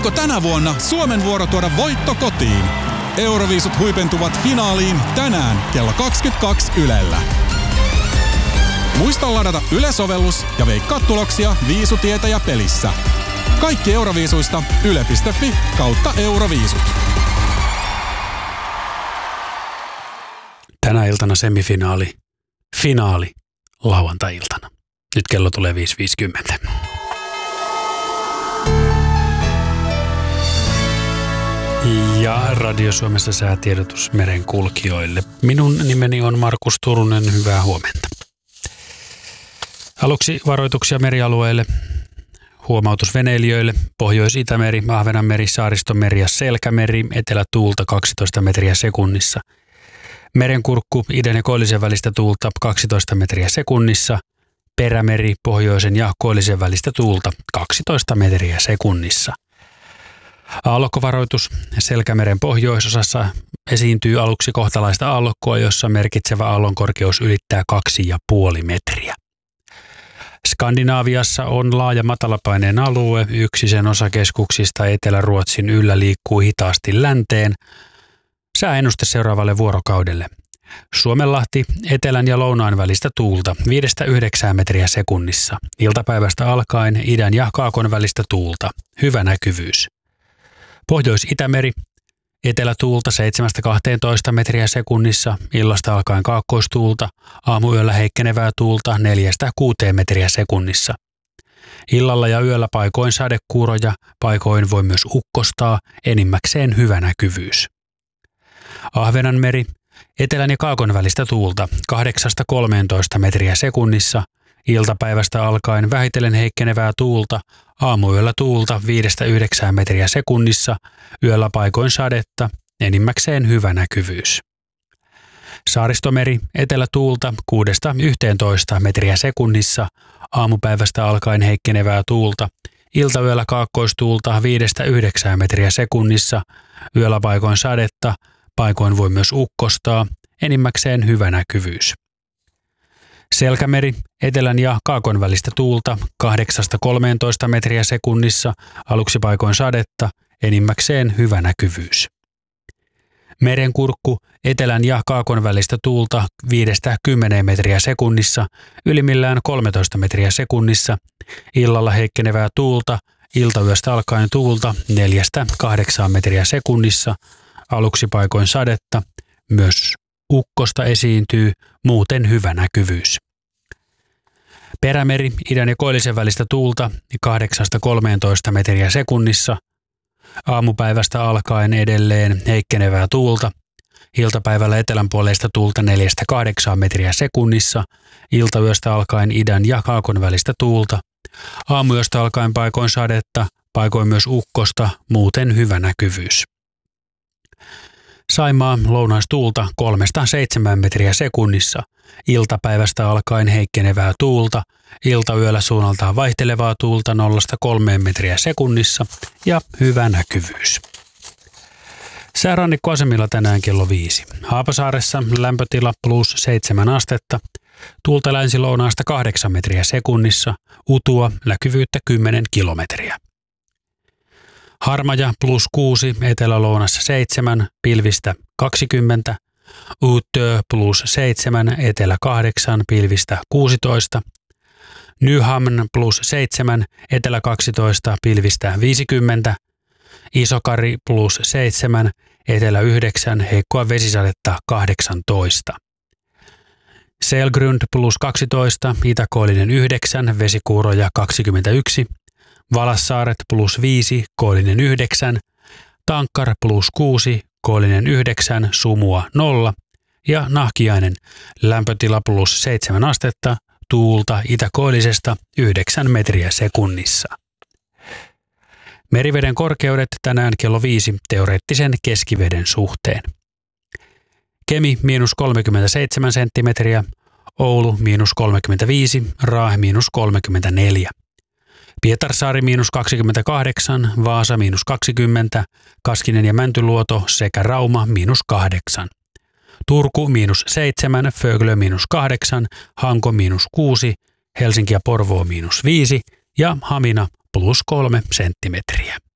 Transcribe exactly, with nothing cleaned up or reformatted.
Onko tänä vuonna Suomen vuoro tuoda voitto kotiin? Euroviisut huipentuvat finaaliin tänään kello kaksikymmentäkaksi Ylellä. Muista ladata Yle-sovellus ja veikkaa tuloksia Viisutietäjä pelissä. Kaikki Euroviisuista yle piste fi kautta Euroviisut. Tänä iltana semifinaali, finaali lauantai-iltana. Nyt kello tulee viisi viisikymmentä. Ja Radio Suomessa säätiedotus merenkulkijoille. Minun nimeni on Markus Turunen, hyvää huomenta. Aluksi varoituksia merialueille, huomautus veneilijöille, Pohjois-Itämeri, Ahvenanmeri, Saaristomeri ja Selkämeri, etelätuulta kaksitoista metriä sekunnissa. Merenkurkku, idän ja koillisen välistä tuulta kaksitoista metriä sekunnissa. Perämeri, pohjoisen ja koillisen välistä tuulta kaksitoista metriä sekunnissa. Aallokkovaroitus. Selkämeren pohjoisosassa esiintyy aluksi kohtalaista aallokkoa, jossa merkitsevä aallonkorkeus ylittää kaksi pilkku viisi metriä. Skandinaaviassa on laaja matalapaineen alue. Yksi sen osakeskuksista Etelä-Ruotsin yllä liikkuu hitaasti länteen. Sääennuste seuraavalle vuorokaudelle. Suomenlahti, etelän ja lounaan välistä tuulta viidestä yhdeksään metriä sekunnissa. Iltapäivästä alkaen idän ja kaakon välistä tuulta. Hyvä näkyvyys. Pohjois-Itämeri, etelätuulta seitsemästä kahteentoista metriä sekunnissa, illasta alkaen kaakkoistuulta, aamuyöllä heikkenevää tuulta neljästä kuuteen metriä sekunnissa. Illalla ja yöllä paikoin sadekuuroja, paikoin voi myös ukkostaa, enimmäkseen hyvä näkyvyys. Ahvenanmeri, etelän ja kaakon välistä tuulta kahdeksasta kolmeentoista metriä sekunnissa, iltapäivästä alkaen vähitellen heikkenevää tuulta, aamuyöllä tuulta viidestä yhdeksään metriä sekunnissa, yöllä paikoin sadetta, enimmäkseen hyvä näkyvyys. Saaristomeri, etelätuulta kuudesta yhteentoista metriä sekunnissa, aamupäivästä alkaen heikkenevää tuulta, iltayöllä kaakkoistuulta viidestä yhdeksään metriä sekunnissa, yöllä paikoin sadetta, paikoin voi myös ukkostaa, enimmäkseen hyvä näkyvyys. Selkämeri, etelän ja kaakon välistä tuulta kahdeksasta kolmeentoista metriä sekunnissa, aluksi paikoin sadetta, enimmäkseen hyvä näkyvyys. Merenkurkku, etelän ja kaakon välistä tuulta viidestä kymmeneen metriä sekunnissa, ylimmillään kolmetoista metriä sekunnissa, illalla heikkenevää tuulta, iltayöstä alkaen tuulta neljästä kahdeksaan metriä sekunnissa, aluksi paikoin sadetta, myös ukkosta esiintyy, muuten hyvä näkyvyys. Perämeri, idän ja koillisen välistä tuulta kahdeksasta kolmeentoista metriä sekunnissa, aamupäivästä alkaen edelleen heikkenevää tuulta, iltapäivällä etelänpuoleista tuulta neljästä kahdeksaan metriä sekunnissa, iltayöstä alkaen idän ja kaakon välistä tuulta, aamuyöstä alkaen paikoin sadetta, paikoin myös ukkosta, muuten hyvä näkyvyys. Saimaa, lounaistuulta kolmesta seitsemään metriä sekunnissa, iltapäivästä alkaen heikkenevää tuulta, iltayöllä suunnaltaan vaihtelevaa tuulta nollasta kolmeen metriä sekunnissa ja hyvä näkyvyys. Säärannikkoasemilla tänään kello viisi. Haapasaaressa lämpötila plus seitsemän astetta, tuulta länsi-lounaasta kahdeksan metriä sekunnissa, utua näkyvyyttä kymmenen kilometriä. Harmaja plus kuusi, etelä-lounassa seitsemän, pilvistä kaksikymmentä, Uutö plus seitsemän, etelä kahdeksan, pilvistä kuusitoista, Nyhamn plus seitsemän, etelä kaksitoista, pilvistä viisikymmentä, Isokari plus seitsemän, etelä yhdeksän, heikkoa vesisadetta kahdeksantoista. Selgrund plus kaksitoista, itäkoillinen yhdeksän, vesikuuroja kaksikymmentäyksi, Valassaaret plus viisi, koillinen yhdeksän, Tankkar plus kuusi, koillinen yhdeksän, sumua nolla ja Nahkiainen lämpötila plus seitsemän astetta, tuulta itäkoillisesta yhdeksän metriä sekunnissa. Meriveden korkeudet tänään kello viisi teoreettisen keskiveden suhteen. Kemi miinus kolmekymmentäseitsemän senttimetriä, Oulu miinus kolmekymmentäviisi, Raahe miinus kolmekymmentäneljä. Pietarsaari miinus kaksikymmentäkahdeksan, Vaasa miinus kaksikymmentä, Kaskinen ja Mäntyluoto sekä Rauma miinus kahdeksan. Turku miinus seitsemän, Föglö miinus kahdeksan, Hanko miinus kuusi, Helsinki ja Porvoo miinus viisi ja Hamina plus kolme senttimetriä.